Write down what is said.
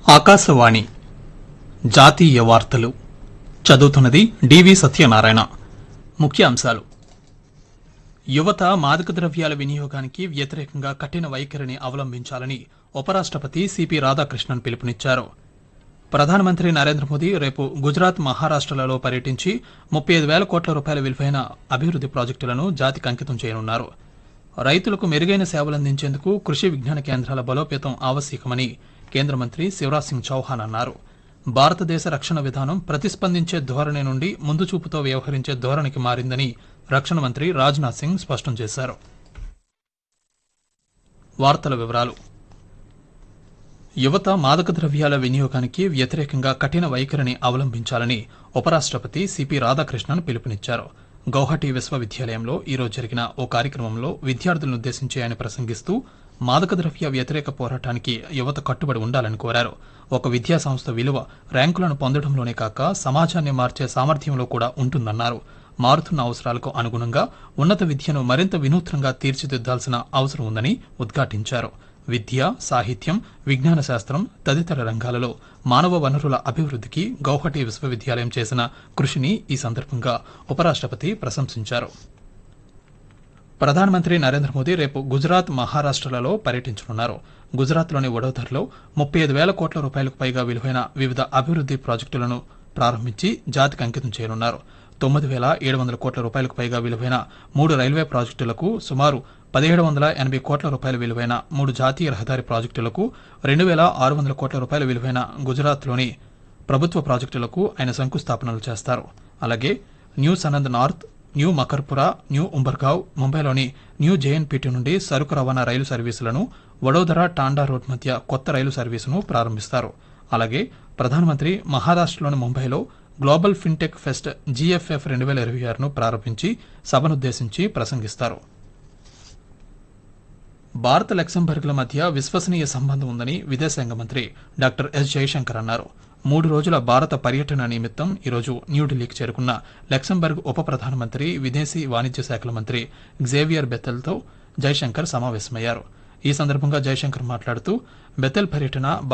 ఆకాశవాణి జాతీయ వార్తలు చదువుతున్నది డివి సత్యనారాయణ. ముఖ్యాంశాలు: యువత మాదక ద్రవ్యాల వినియోగానికి వ్యతిరేకంగా కఠిన వైఖరిని అవలంబించాలని ఉపరాష్టపతి సిపి రాధాకృష్ణన్ పిలుపునిచ్చారు. ప్రధానమంత్రి నరేంద్ర మోదీ రేపు గుజరాత్, మహారాష్టలలో పర్యటించి 35,000 కోట్ల రూపాయల విలువైన అభివృద్ది ప్రాజెక్టులను జాతికి అంకితం చేయనున్నారు. రైతులకు మెరుగైన సేవలందించేందుకు కృషి విజ్ఞాన కేంద్రాల బలోపేతం ఆవశ్యకమని కేంద్ర మంత్రి శివరాజ్ సింగ్ చౌహాన్ అన్నారు. భారతదేశ రక్షణ విధానం ప్రతిస్పందించే ధోరణి నుండి ముందుచూపుతో వ్యవహరించే ధోరణికి మారిందని రక్షణ మంత్రి రాజ్నాథ్ సింగ్ స్పష్టం చేశారు. వార్తల వివరాలు: యువత మాదక ద్రవ్యాల వినియోగానికి వ్యతిరేకంగా కఠిన వైఖరిని అవలంబించాలని ఉపరాష్టపతి సిపి రాధాకృష్ణన్ పిలుపునిచ్చారు. గౌహటి విశ్వవిద్యాలయంలో ఈరోజు జరిగిన ఓ కార్యక్రమంలో విద్యార్థులనుద్దేశించి ఆయన ప్రసంగిస్తూ మాదక ద్రవ్య వ్యతిరేక పోరాటానికి యువత కట్టుబడి ఉండాలని కోరారు. ఒక విద్యా సంస్థ విలువ ర్యాంకులను పొందడంలోనే కాక సమాజాన్ని మార్చే సామర్థ్యంలో కూడా ఉంటుందన్నారు. మారుతున్న అవసరాలకు అనుగుణంగా ఉన్నత విద్యను మరింత వినూత్నంగా తీర్చిదిద్దాల్సిన అవసరం ఉందని ఉద్ఘాటించారు. విద్య, సాహిత్యం, విజ్ఞాన శాస్త్రం తదితర రంగాలలో మానవ వనరుల అభివృద్ధికి గౌహటి విశ్వవిద్యాలయం చేసిన కృషిని ఈ సందర్భంగా ఉపరాష్టపతి ప్రశంసించారు. ప్రధానమంత్రి నరేంద్ర మోదీ రేపు గుజరాత్, మహారాష్టలలో పర్యటించనున్నారు. గుజరాత్లోని వడోదరలో 35,000 కోట్ల రూపాయలకు పైగా విలువైన వివిధ అభివృద్ది ప్రాజెక్టులను ప్రారంభించి జాతికి అంకితం చేయనున్నారు. 9,700 కోట్ల రూపాయలకు పైగా విలువైన 3 రైల్వే ప్రాజెక్టులకు, సుమారు 1,780 కోట్ల రూపాయల విలువైన 3 జాతీయ రహదారి ప్రాజెక్టులకు, 2,600 కోట్ల రూపాయల విలువైన గుజరాత్లోని ప్రభుత్వ ప్రాజెక్టులకు ఆయన శంకుస్థాపనలు చేస్తారు. అలాగే new Sanand north, new Makarpura, new ఉంబర్గావ్, ముంబైలోని న్యూ జేఎన్పీటీ నుండి సరుకు రవాణా రైలు సర్వీసులను, వడోదర టాండా రోడ్ మధ్య కొత్త రైలు సర్వీసును ప్రారంభిస్తారు. అలాగే ప్రధానమంత్రి మహారాష్టలోని ముంబైలో గ్లోబల్ ఫిన్టెక్ ఫెస్ట్ జిఎఫ్ఎఫ్ 2026ను ప్రారంభించి సభనుద్దేశించి ప్రసంగిస్తారు. భారత్, లక్సెంబర్గ్ల మధ్య విశ్వసనీయ సంబంధం ఉందని విదేశాంగ మంత్రి డాక్టర్ ఎస్ జయశంకర్ అన్నారు. 3 రోజుల భారత పర్యటన నిమిత్తం ఈరోజు న్యూఢిల్లీకి చేరుకున్న లక్సెంబర్గ్ ఉప ప్రధానమంత్రి, విదేశీ వాణిజ్య శాఖల మంత్రి గ్జేవియర్ బెథెల్తో జయశంకర్ సమావేశమయ్యారు. ఈ సందర్భంగా జయశంకర్ మాట్లాడుతూ, బెథెల్ పర్యటన